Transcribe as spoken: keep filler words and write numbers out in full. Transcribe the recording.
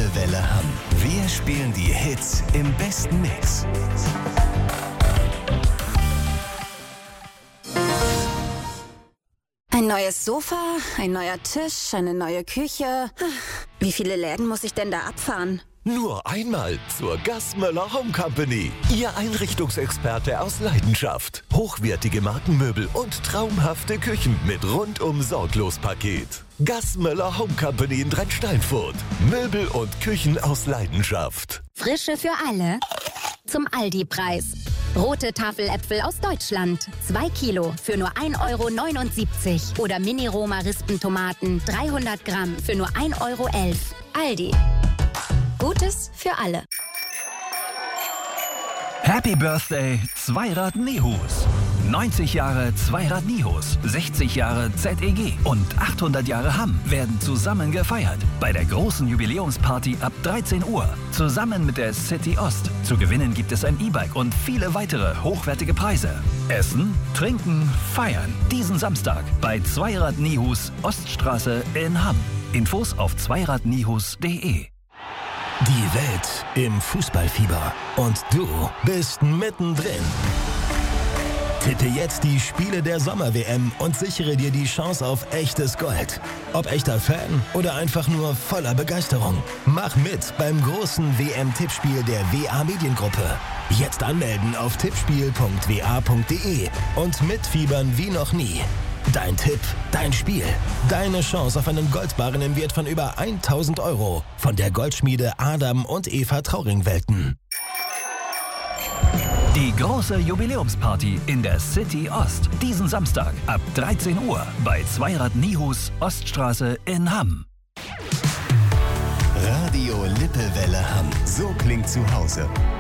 Lippewelle Hamm. Wir spielen die Hits im besten Mix. Ein neues Sofa, ein neuer Tisch, eine neue Küche. Wie viele Läden muss ich denn da abfahren? Nur einmal zur Gassmöller Home Company. Ihr Einrichtungsexperte aus Leidenschaft. Hochwertige Markenmöbel und traumhafte Küchen mit rundum sorglos Paket. Gassmöller Home Company in Dreistein-Furt. Möbel und Küchen aus Leidenschaft. Frische für alle. Zum Aldi-Preis. Rote Tafeläpfel aus Deutschland. zwei Kilo für nur ein Euro neunundsiebzig. Oder Mini-Roma-Rispentomaten dreihundert Gramm für nur ein Euro elf. Aldi. Gutes für alle. Happy Birthday Zweirad Nihus. neunzig Jahre Zweirad Nihus, sechzig Jahre Z E G und achthundert Jahre Hamm werden zusammen gefeiert. Bei der großen Jubiläumsparty ab dreizehn Uhr. Zusammen mit der City Ost. Zu gewinnen gibt es ein E-Bike und viele weitere hochwertige Preise. Essen, trinken, feiern. Diesen Samstag bei Zweirad Nihus, Oststraße in Hamm. Infos auf zweiradnihus punkt de. Die Welt im Fußballfieber. Und du bist mittendrin. Tippe jetzt die Spiele der Sommer-W M und sichere dir die Chance auf echtes Gold. Ob echter Fan oder einfach nur voller Begeisterung. Mach mit beim großen W M-Tippspiel der W A Mediengruppe. Jetzt anmelden auf tippspiel punkt w a punkt de und mitfiebern wie noch nie. Dein Tipp, dein Spiel, deine Chance auf einen Goldbarren im Wert von über tausend Euro von der Goldschmiede Adam und Eva Trauring-Welten. Die große Jubiläumsparty in der City Ost. Diesen Samstag ab dreizehn Uhr bei Zweirad Nihus, Oststraße in Hamm. Radio Lippewelle Hamm. So klingt zu Hause.